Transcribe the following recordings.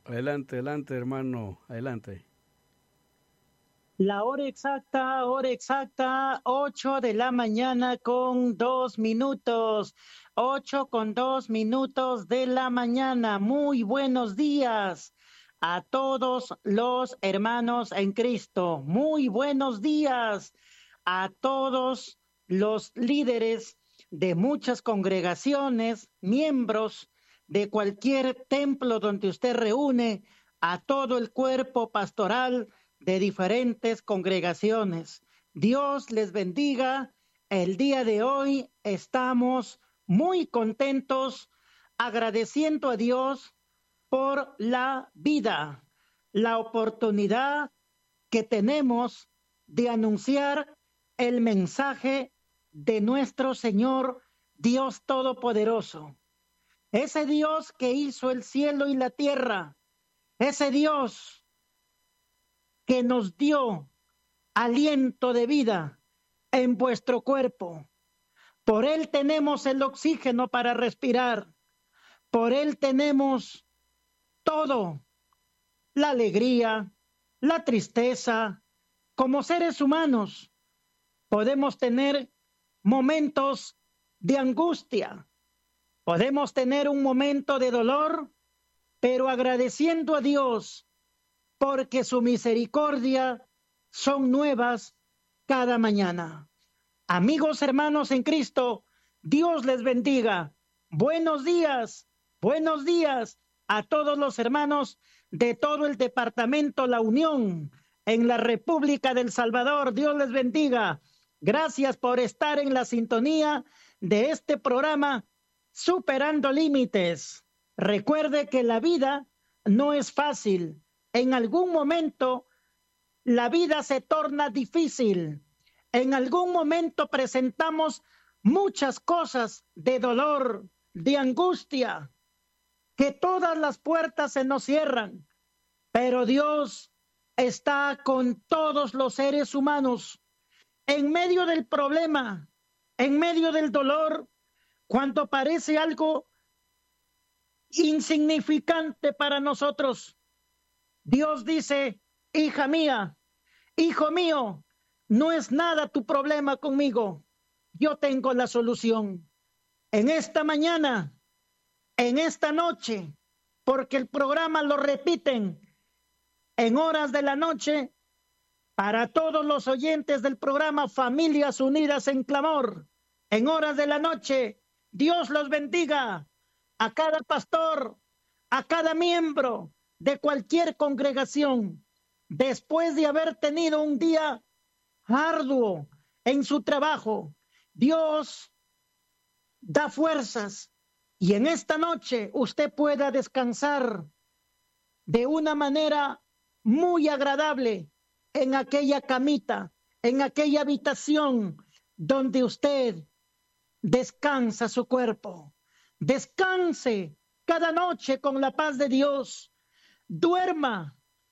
Adelante, adelante, hermano, adelante. La hora exacta, 8 de la mañana con 2 minutos. 8 con 2 minutos de la mañana. Muy buenos días a todos los hermanos en Cristo. Muy buenos días a todos los líderes de muchas congregaciones, miembros de cualquier templo donde usted reúne, a todo el cuerpo pastoral de diferentes congregaciones. Dios les bendiga. El día de hoy estamos muy contentos agradeciendo a Dios por la vida, la oportunidad que tenemos de anunciar el mensaje de nuestro Señor Dios Todopoderoso. Ese Dios que hizo el cielo y la tierra, ese Dios que nos dio aliento de vida en vuestro cuerpo. Por Él tenemos el oxígeno para respirar. Por Él tenemos todo, la alegría, la tristeza. Como seres humanos podemos tener momentos de angustia, podemos tener un momento de dolor, pero agradeciendo a Dios porque su misericordia son nuevas cada mañana. Amigos, hermanos en Cristo, Dios les bendiga. Buenos días a todos los hermanos de todo el departamento La Unión en la República del Salvador. Dios les bendiga. Gracias por estar en la sintonía de este programa Superando Límites. Recuerde que la vida no es fácil. En algún momento la vida se torna difícil. En algún momento presentamos muchas cosas de dolor, de angustia, que todas las puertas se nos cierran. Pero Dios está con todos los seres humanos. En medio del problema, en medio del dolor, cuando parece algo insignificante para nosotros, Dios dice: hija mía, hijo mío, no es nada tu problema conmigo. Yo tengo la solución. En esta mañana, en esta noche, porque el programa lo repiten en horas de la noche, para todos los oyentes del programa Familias Unidas en Clamor, en horas de la noche, Dios los bendiga a cada pastor, a cada miembro de cualquier congregación, después de haber tenido un día arduo en su trabajo. Dios da fuerzas y en esta noche usted pueda descansar de una manera muy agradable en aquella camita, en aquella habitación donde usted descansa su cuerpo. Descanse cada noche con la paz de Dios. Duerma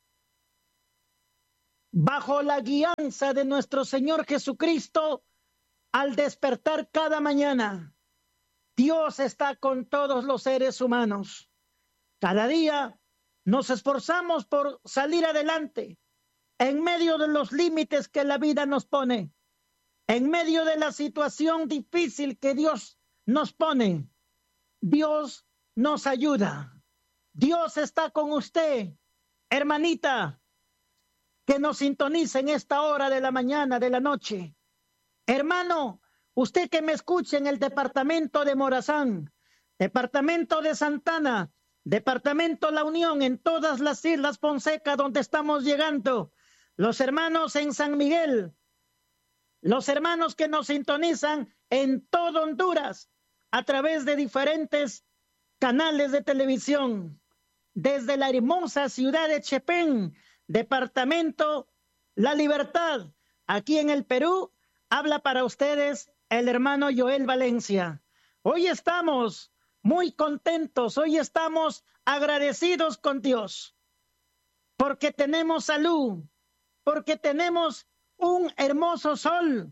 bajo la guianza de nuestro Señor Jesucristo al despertar cada mañana. Dios está con todos los seres humanos. Cada día nos esforzamos por salir adelante en medio de los límites que la vida nos pone, en medio de la situación difícil que Dios nos pone. Dios nos ayuda. Dios está con usted, hermanita, que nos sintoniza en esta hora de la mañana, de la noche. Hermano, usted que me escuche en el departamento de Morazán, departamento de Santana, departamento La Unión, en todas las islas Fonseca donde estamos llegando, los hermanos en San Miguel, los hermanos que nos sintonizan en todo Honduras a través de diferentes canales de televisión, desde la hermosa ciudad de Chepén, departamento La Libertad, aquí en el Perú, habla para ustedes el hermano Joel Valencia. Hoy estamos muy contentos, hoy estamos agradecidos con Dios, porque tenemos salud, porque tenemos un hermoso sol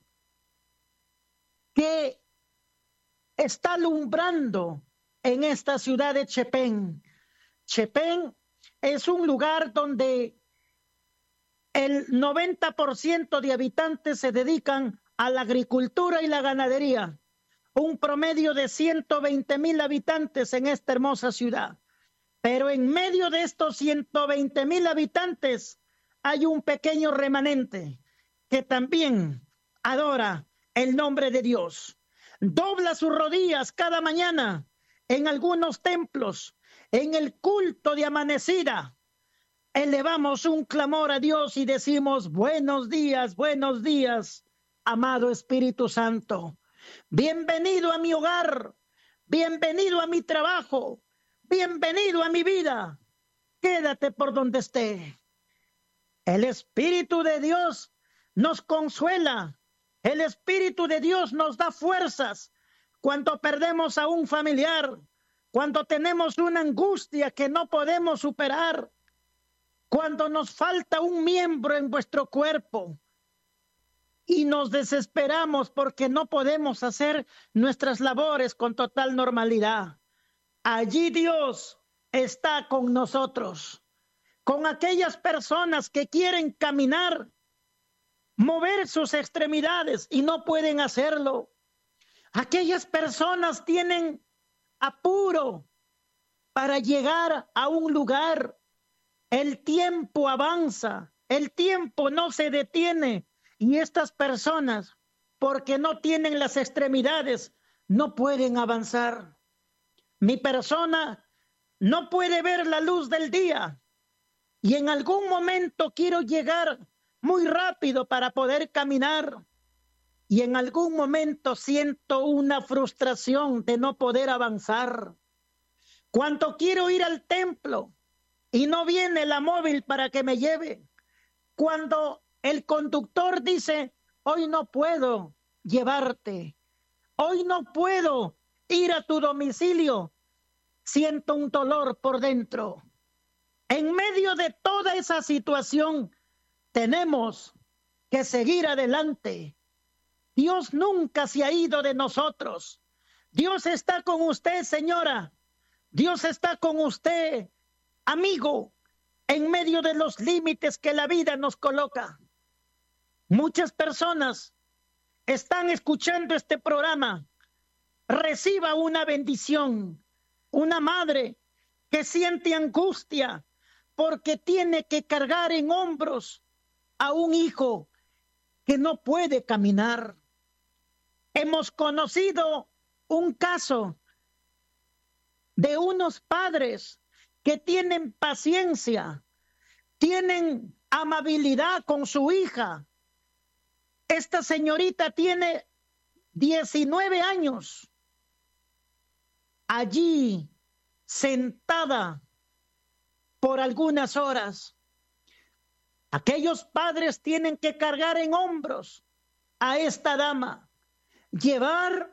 que está alumbrando en esta ciudad de Chepén. Chepén es un lugar donde el 90% de habitantes se dedican a la agricultura y la ganadería. Un promedio de 120,000 habitantes en esta hermosa ciudad. Pero en medio de estos 120,000 habitantes hay un pequeño remanente que también adora el nombre de Dios. Dobla sus rodillas cada mañana en algunos templos, en el culto de amanecida. Elevamos un clamor a Dios y decimos: buenos días, amado Espíritu Santo. Bienvenido a mi hogar, bienvenido a mi trabajo, bienvenido a mi vida. Quédate por donde esté. El Espíritu de Dios nos consuela. El Espíritu de Dios nos da fuerzas cuando perdemos a un familiar, cuando tenemos una angustia que no podemos superar, cuando nos falta un miembro en vuestro cuerpo y nos desesperamos porque no podemos hacer nuestras labores con total normalidad. Allí Dios está con nosotros, con aquellas personas que quieren caminar, mover sus extremidades y no pueden hacerlo. Aquellas personas tienen apuro para llegar a un lugar. El tiempo avanza, el tiempo no se detiene y estas personas, porque no tienen las extremidades, no pueden avanzar. Mi persona no puede ver la luz del día y en algún momento quiero llegar muy rápido para poder caminar y en algún momento siento una frustración de no poder avanzar. Cuando quiero ir al templo y no viene la móvil para que me lleve, cuando el conductor dice: hoy no puedo llevarte, hoy no puedo ir a tu domicilio, siento un dolor por dentro. En medio de toda esa situación, tenemos que seguir adelante. Dios nunca se ha ido de nosotros. Dios está con usted, señora. Dios está con usted, amigo, en medio de los límites que la vida nos coloca. Muchas personas están escuchando este programa. Reciba una bendición. Una madre que siente angustia porque tiene que cargar en hombros a un hijo que no puede caminar. Hemos conocido un caso de unos padres que tienen paciencia, tienen amabilidad con su hija. Esta señorita tiene 19 años, allí sentada por algunas horas. Aquellos padres tienen que cargar en hombros a esta dama, llevar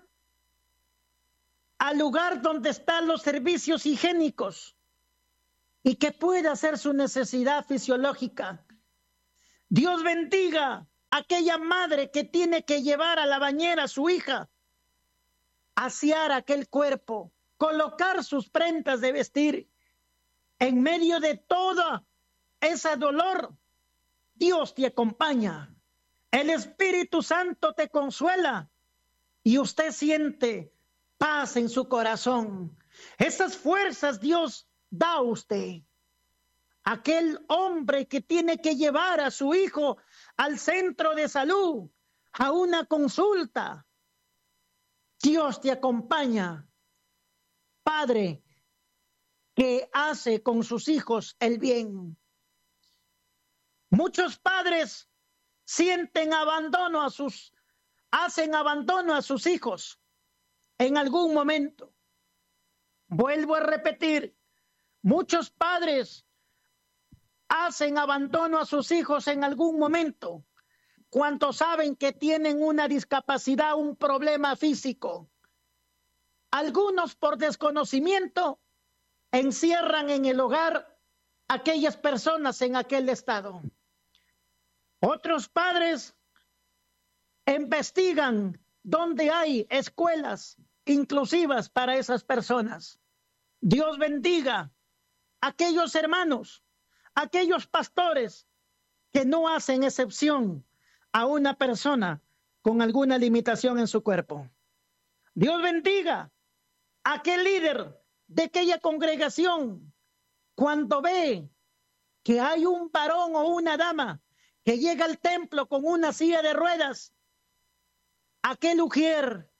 al lugar donde están los servicios higiénicos y que pueda hacer su necesidad fisiológica. Dios bendiga a aquella madre que tiene que llevar a la bañera a su hija, asear aquel cuerpo, colocar sus prendas de vestir. En medio de todo ese dolor, Dios te acompaña. El Espíritu Santo te consuela y usted siente paz en su corazón. Esas fuerzas Dios da a usted. Aquel hombre que tiene que llevar a su hijo al centro de salud, a una consulta, Dios te acompaña. Padre que hace con sus hijos el bien. Muchos padres sienten abandono hacen abandono a sus hijos en algún momento. Vuelvo a repetir, muchos padres hacen abandono a sus hijos en algún momento cuando saben que tienen una discapacidad, un problema físico. Algunos por desconocimiento encierran en el hogar a aquellas personas en aquel estado. Otros padres investigan dónde hay escuelas inclusivas para esas personas. Dios bendiga aquellos hermanos, aquellos pastores que no hacen excepción a una persona con alguna limitación en su cuerpo. Dios bendiga a aquel líder de aquella congregación cuando ve que hay un varón o una dama que llega al templo con una silla de ruedas. Aquel ujier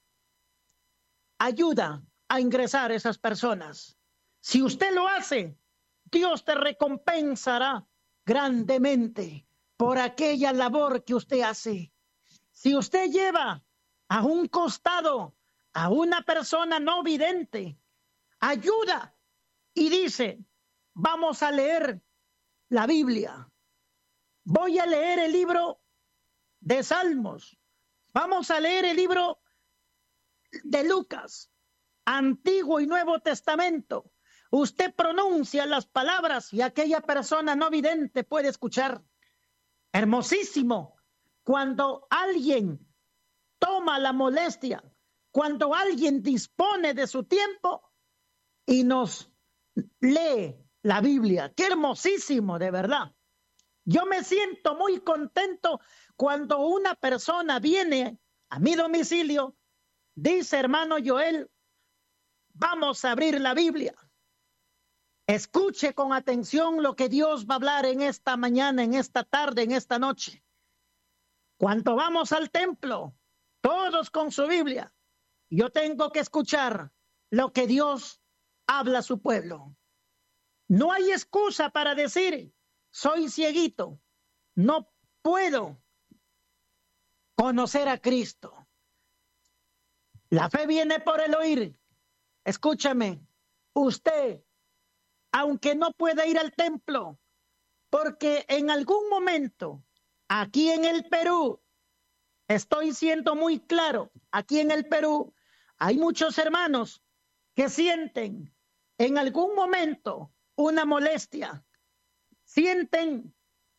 ayuda a ingresar a esas personas. Si usted lo hace, Dios te recompensará grandemente por aquella labor que usted hace. Si usted lleva a un costado a una persona no vidente, ayuda y dice, vamos a leer la Biblia. Voy a leer el libro de Salmos. Vamos a leer el libro de Lucas, Antiguo y Nuevo Testamento. Usted pronuncia las palabras y aquella persona no vidente puede escuchar. Hermosísimo. Cuando alguien toma la molestia, cuando alguien dispone de su tiempo y nos lee la Biblia. Qué hermosísimo, de verdad. Yo me siento muy contento cuando una persona viene a mi domicilio, dice, hermano Joel, vamos a abrir la Biblia. Escuche con atención lo que Dios va a hablar en esta mañana, en esta tarde, en esta noche. Cuando vamos al templo, todos con su Biblia, yo tengo que escuchar lo que Dios habla a su pueblo. No hay excusa para decir, soy cieguito, no puedo conocer a Cristo. La fe viene por el oír. Escúchame, usted, aunque no pueda ir al templo, porque en algún momento, aquí en el Perú, estoy siendo muy claro, aquí en el Perú, hay muchos hermanos que sienten en algún momento una molestia, sienten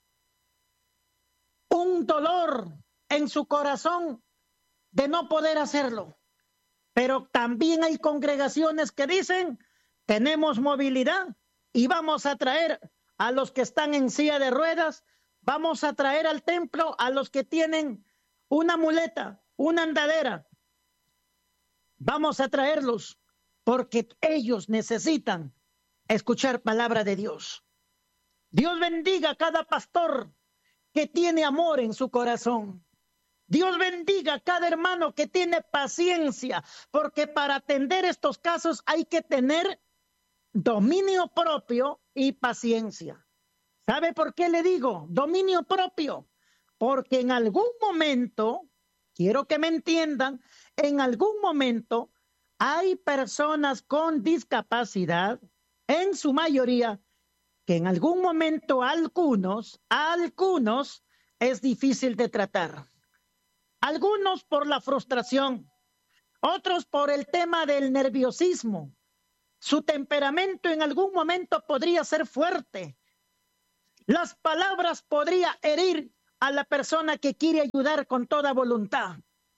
un dolor en su corazón de no poder hacerlo. Pero también hay congregaciones que dicen, tenemos movilidad y vamos a traer a los que están en silla de ruedas, vamos a traer al templo a los que tienen una muleta, una andadera. Vamos a traerlos porque ellos necesitan escuchar palabra de Dios. Dios bendiga a cada pastor que tiene amor en su corazón. Dios bendiga a cada hermano que tiene paciencia, porque para atender estos casos hay que tener dominio propio y paciencia. ¿Sabe por qué le digo dominio propio? Porque en algún momento, quiero que me entiendan, en algún momento hay personas con discapacidad, en su mayoría, que en algún momento a algunos es difícil de tratar. Algunos por la frustración, otros por el tema del nerviosismo. Su temperamento en algún momento podría ser fuerte. Las palabras podrían herir a la persona que quiere ayudar con toda voluntad.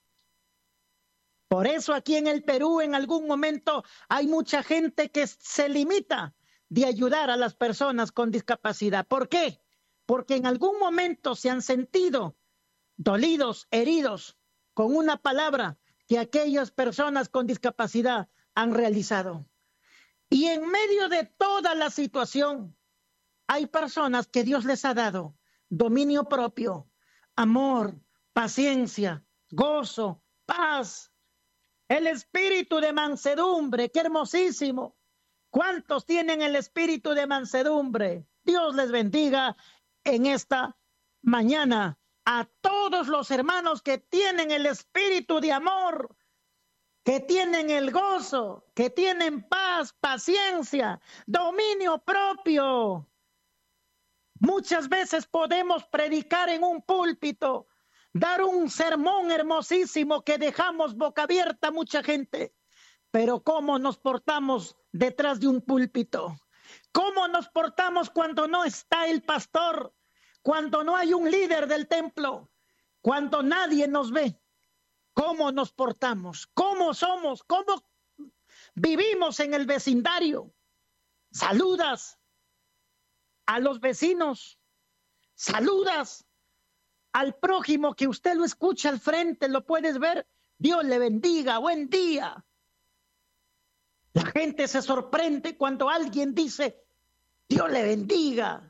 Por eso aquí en el Perú en algún momento hay mucha gente que se limita de ayudar a las personas con discapacidad. ¿Por qué? Porque en algún momento se han sentido dolidos, heridos con una palabra que aquellas personas con discapacidad han realizado. Y en medio de toda la situación, hay personas que Dios les ha dado dominio propio, amor, paciencia, gozo, paz, el espíritu de mansedumbre. ¡Qué hermosísimo! ¿Cuántos tienen el espíritu de mansedumbre? Dios les bendiga en esta mañana a todos los hermanos que tienen el espíritu de amor, que tienen el gozo, que tienen paz, paciencia, dominio propio. Muchas veces podemos predicar en un púlpito, dar un sermón hermosísimo que dejamos boca abierta a mucha gente, pero ¿cómo nos portamos detrás de un púlpito? ¿Cómo nos portamos cuando no está el pastor? Cuando no hay un líder del templo, cuando nadie nos ve, ¿cómo nos portamos? ¿Cómo somos? ¿Cómo vivimos en el vecindario? Saludas, a los vecinos, saludas al prójimo que usted lo escucha al frente, lo puedes ver. Dios le bendiga, buen día. La gente se sorprende cuando alguien dice, Dios le bendiga.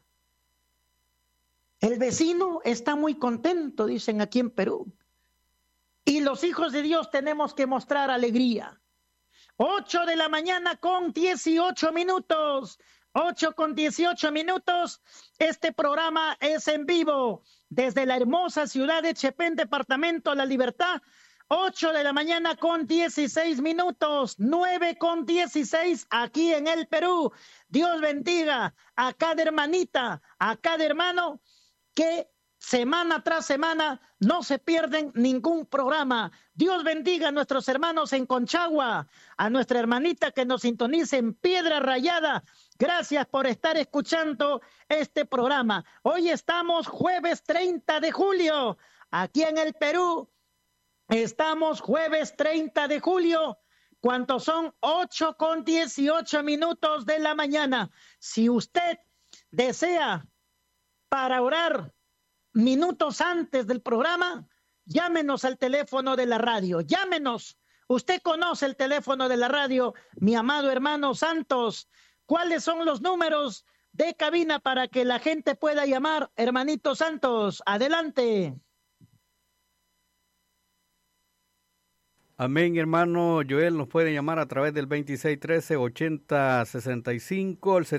El vecino está muy contento, dicen aquí en Perú. Y los hijos de Dios tenemos que mostrar alegría. 8 de la mañana con 18 minutos. 8 con 18 minutos. Este programa es en vivo desde la hermosa ciudad de Chepén, departamento La Libertad. 8 de la mañana con 16 minutos, 9 con 16 aquí en el Perú. Dios bendiga a cada hermanita, a cada hermano que semana tras semana no se pierden ningún programa. Dios bendiga a nuestros hermanos en Conchagua, a nuestra hermanita que nos sintoniza en Piedra Rayada. Gracias por estar escuchando este programa. Hoy estamos jueves 30 de julio, aquí en el Perú. Estamos jueves 30 de julio, cuando son 8 con 18 minutos de la mañana. Si usted desea para orar minutos antes del programa, llámenos al teléfono de la radio, llámenos. Usted conoce el teléfono de la radio, mi amado hermano Santos. ¿Cuáles son los números de cabina para que la gente pueda llamar? Hermanito Santos, adelante. Amén, hermano Joel, nos puede llamar a través del 2613-8065, el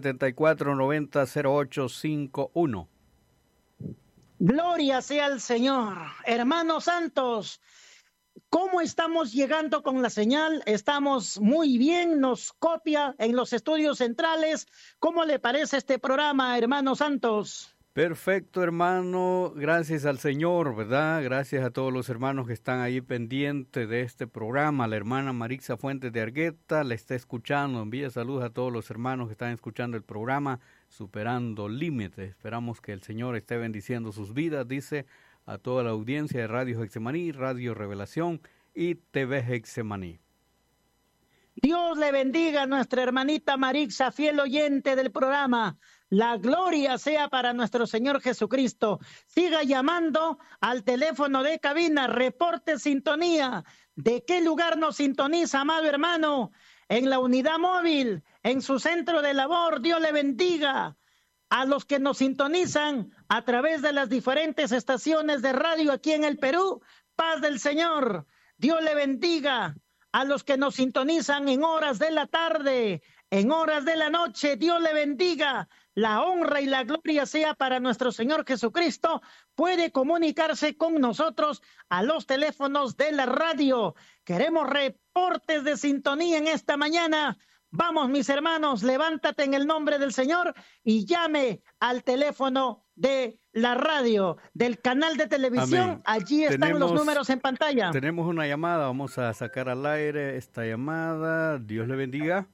7490-0851. Gloria sea al Señor. Hermano Santos, ¿cómo estamos llegando con la señal? Estamos muy bien, nos copia en los estudios centrales. ¿Cómo le parece este programa, hermano Santos? Perfecto, hermano, gracias al Señor, ¿verdad? Gracias a todos los hermanos que están ahí pendientes de este programa. La hermana Marixa Fuentes de Argueta le está escuchando, envía saludos a todos los hermanos que están escuchando el programa Superando Límites. Esperamos que el Señor esté bendiciendo sus vidas, dice a toda la audiencia de Radio Getsemaní, Radio Revelación y TV Getsemaní. Dios le bendiga a nuestra hermanita Marixa, fiel oyente del programa. La gloria sea para nuestro Señor Jesucristo. Siga llamando al teléfono de cabina, reporte sintonía. ¿De qué lugar nos sintoniza, amado hermano? En la unidad móvil, en su centro de labor. Dios le bendiga. A los que nos sintonizan a través de las diferentes estaciones de radio aquí en el Perú, paz del Señor. Dios le bendiga. A los que nos sintonizan en horas de la tarde, en horas de la noche, Dios le bendiga. La honra y la gloria sea para nuestro Señor Jesucristo. Puede comunicarse con nosotros a los teléfonos de la radio. Queremos reportes de sintonía en esta mañana. Vamos, mis hermanos, levántate en el nombre del Señor y llame al teléfono de la radio, del canal de televisión. Amén. Allí están los números en pantalla. Tenemos una llamada, vamos a sacar al aire esta llamada. Dios le bendiga.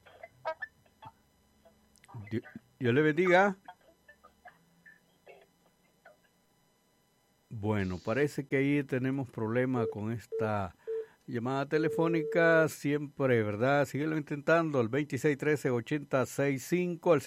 Dios le bendiga. Bueno, parece que ahí tenemos problema con esta llamada telefónica, siempre, ¿verdad? Síguelo intentando, el 2613-8065, el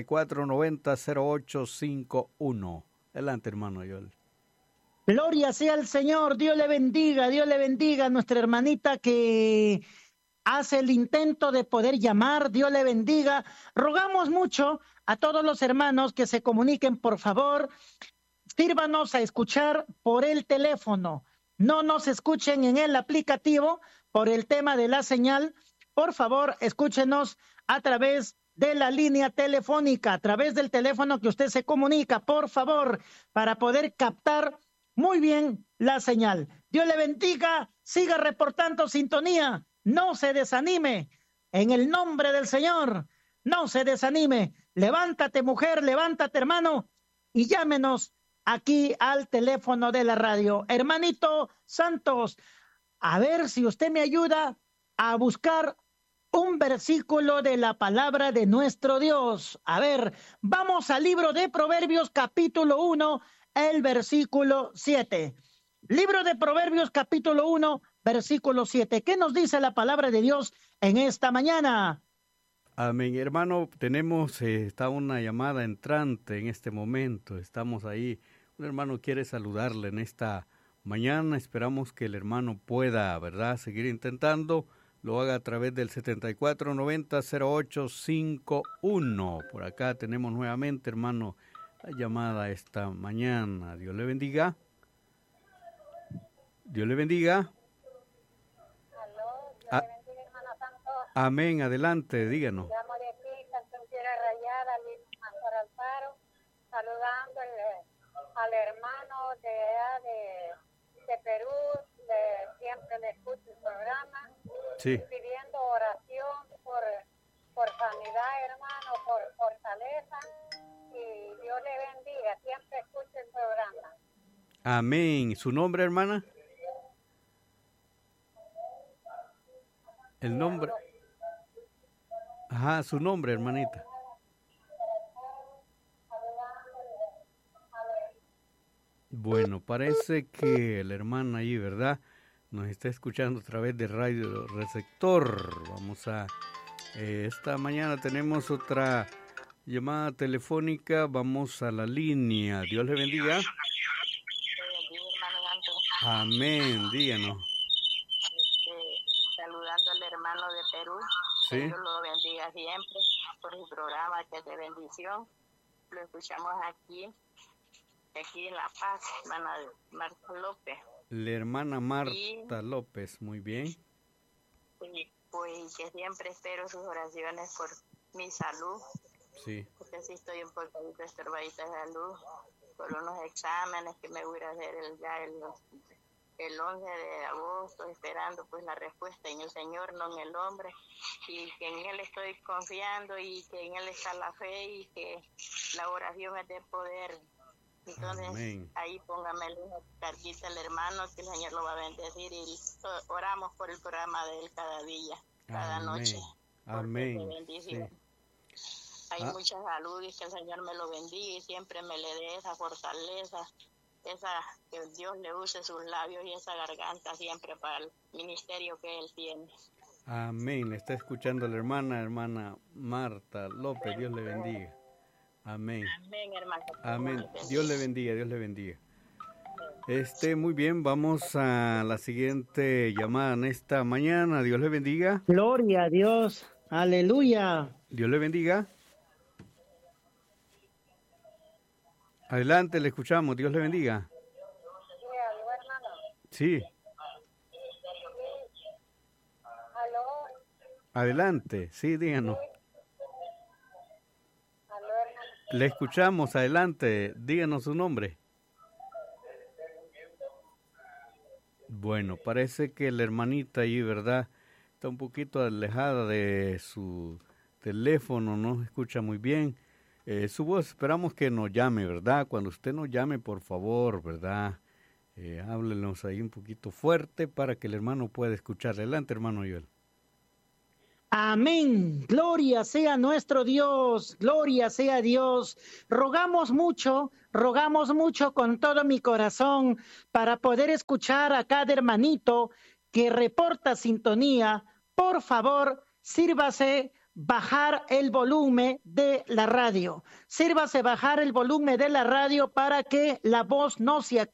7490-0851. Adelante, hermano Joel. Gloria sea al Señor, Dios le bendiga a nuestra hermanita que hace el intento de poder llamar, Dios le bendiga. Rogamos mucho a todos los hermanos que se comuniquen, por favor, sírvanos a escuchar por el teléfono. No nos escuchen en el aplicativo por el tema de la señal. Por favor, escúchenos a través de la línea telefónica, a través del teléfono que usted se comunica, por favor, para poder captar muy bien la señal. Dios le bendiga, siga reportando sintonía, no se desanime, en el nombre del Señor, no se desanime. Levántate, mujer, levántate, hermano, y llámenos aquí al teléfono de la radio. Hermanito Santos, a ver si usted me ayuda a buscar un versículo de la palabra de nuestro Dios. A ver, vamos al libro de Proverbios capítulo 1, el versículo 7. Libro de Proverbios capítulo 1, versículo 7. ¿Qué nos dice la palabra de Dios en esta mañana? Amén. Hermano, tenemos, está una llamada entrante en este momento. Estamos ahí. Un hermano quiere saludarle en esta mañana. Esperamos que el hermano pueda, ¿verdad?, seguir intentando. Lo haga a través del 7490-0851. Por acá tenemos nuevamente, hermano, la llamada esta mañana. Dios le bendiga. Dios le bendiga. Aló, Dios le bendiga, hermano Santo. Amén, adelante, díganos. Llamo de aquí, Santa Tierra Rayada, Luis Pastor Alfaro, saludando al hermano de allá de Perú, siempre le escucho el programa, Sí. pidiendo oración por sanidad, hermano, por fortaleza, y Dios le bendiga, siempre escucho el programa. Amén. ¿Su nombre, hermana? El nombre. Ajá, su nombre, hermanita. Bueno, parece que la hermana ahí, ¿verdad?, nos está escuchando a través de Radio Receptor. Vamos a... esta mañana tenemos otra llamada telefónica. Vamos a la línea. Dios le bendiga. Dios le bendiga, hermano Santo. Amén. Díganos. Saludando al hermano de Perú, Sí. que Dios lo bendiga siempre por su programa que es de bendición. Lo escuchamos aquí en La Paz, hermana Marta López. La hermana Marta López, muy bien. Y pues que siempre espero sus oraciones por mi salud, Sí. porque sí estoy un poquito estorbadita de salud, por unos exámenes que me voy a hacer el 11 de agosto, esperando pues la respuesta en el Señor, no en el hombre, y que en Él estoy confiando y que en Él está la fe y que la oración es de poder. Entonces, Amén. ahí póngame una cartita al hermano, que el Señor lo va a bendecir, y oramos por el programa de él cada día, cada Amén. noche. Amén. De bendición. Sí. Hay mucha salud y que el Señor me lo bendiga y siempre me le dé esa fortaleza, que Dios le use sus labios y esa garganta siempre para el ministerio que Él tiene. Amén. Le está escuchando la hermana Marta López. Dios le bendiga. Amén. Amén, hermano. Amén. Dios le bendiga, Dios le bendiga. Muy bien, vamos a la siguiente llamada en esta mañana. Dios le bendiga. Gloria a Dios. Aleluya. Dios le bendiga. Adelante, le escuchamos. Dios le bendiga. Sí, aló, hermano. Sí, Aló, adelante. Sí, díganos. aló, hermano. Le escuchamos. Adelante. Díganos su nombre. Bueno, parece que la hermanita ahí, ¿verdad?, está un poquito alejada de su teléfono, no se escucha muy bien. Su voz, esperamos que nos llame, ¿verdad? Cuando usted nos llame, por favor, ¿verdad?, háblenos ahí un poquito fuerte para que el hermano pueda escuchar. Adelante, hermano Joel. Amén. Gloria sea nuestro Dios. Gloria sea Dios. Rogamos mucho con todo mi corazón para poder escuchar a cada hermanito que reporta sintonía. Por favor, sírvase bajar el volumen de la radio. Sírvase bajar el volumen de la radio para que la voz no se